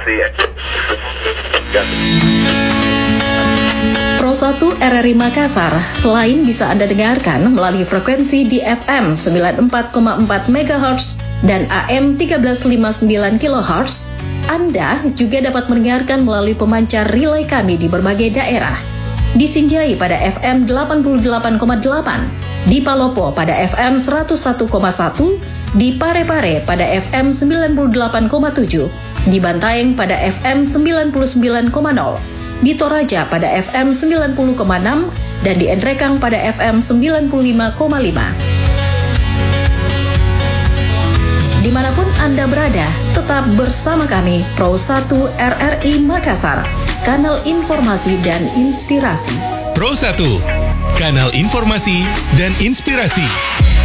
Pro 1 RRI Makassar selain bisa Anda dengarkan melalui frekuensi di FM 94,4 MHz dan AM 1359 kHz, Anda juga dapat mendengarkan melalui pemancar relay kami di berbagai daerah. Di Sinjai pada FM 88,8, di Palopo pada FM 101,1, di Parepare pada FM 98,7, di Bantaeng pada FM 99,0, di Toraja pada FM 90,6, dan di Endrekang pada FM 95,5. Dimanapun Anda berada, tetap bersama kami, Pro 1 RRI Makassar, kanal informasi dan inspirasi. Pro 1, kanal informasi dan inspirasi.